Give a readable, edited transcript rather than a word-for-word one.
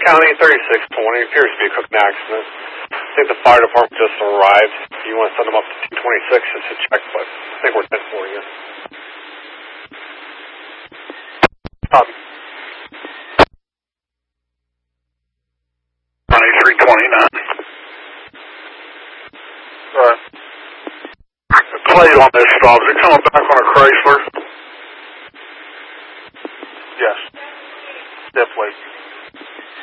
County 3620, appears to be a cooking accident. I think the fire department just arrived. You want to send them up to 226 just to check, but I think we're 10 for you. Copy. 2329. The plate on this stop, is it coming back on a Chrysler? Yes. Definitely.